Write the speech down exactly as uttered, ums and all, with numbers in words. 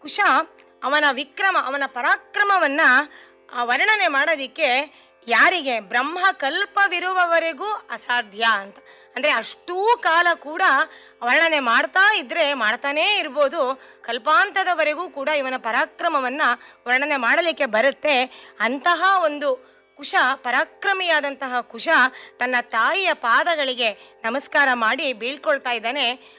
ಕುಶ ಅವನ ವಿಕ್ರಮ, ಅವನ ಪರಾಕ್ರಮವನ್ನು ವರ್ಣನೆ ಮಾಡೋದಿಕ್ಕೆ ಯಾರಿಗೆ ಬ್ರಹ್ಮ ಕಲ್ಪವಿರುವವರೆಗೂ ಅಸಾಧ್ಯ ಅಂತ. ಅಂದರೆ ಅಷ್ಟೂ ಕಾಲ ಕೂಡ ವರ್ಣನೆ ಮಾಡ್ತಾ ಇದ್ದರೆ ಮಾಡ್ತಾನೇ ಇರ್ಬೋದು, ಕಲ್ಪಾಂತದವರೆಗೂ ಕೂಡ ಇವನ ಪರಾಕ್ರಮವನ್ನು ವರ್ಣನೆ ಮಾಡಲಿಕ್ಕೆ ಬರುತ್ತೆ. ಅಂತಹ ಒಂದು ಕುಶ, ಪರಾಕ್ರಮಿಯಾದಂತಹ ಕುಶ ತನ್ನ ತಾಯಿಯ ಪಾದಗಳಿಗೆ ನಮಸ್ಕಾರ ಮಾಡಿ ಬೀಳ್ಕೊಳ್ತಾ ಇದ್ದಾನೆ.